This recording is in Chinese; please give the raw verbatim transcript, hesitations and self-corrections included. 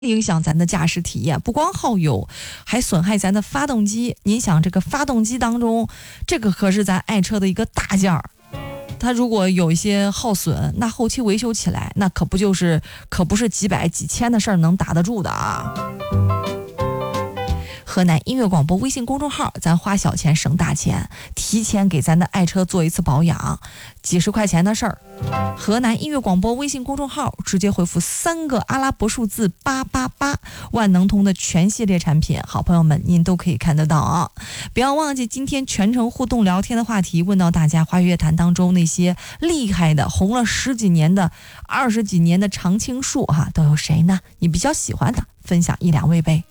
影响咱的驾驶体验，不光耗油，还损害咱的发动机。您想，这个发动机当中，这个可是咱爱车的一个大件儿，它如果有一些耗损，那后期维修起来，那可不就是可不是几百几千的事儿能打得住的啊。河南音乐广播微信公众号，咱花小钱省大钱，提前给咱的爱车做一次保养，几十块钱的事儿。河南音乐广播微信公众号，直接回复三个阿拉伯数字八八八，万能通的全系列产品，好朋友们您都可以看得到啊！不要忘记今天全程互动聊天的话题，问到大家华语乐坛当中那些厉害的、红了十几年的、二十几年的常青树哈、啊，都有谁呢？你比较喜欢的，分享一两位呗。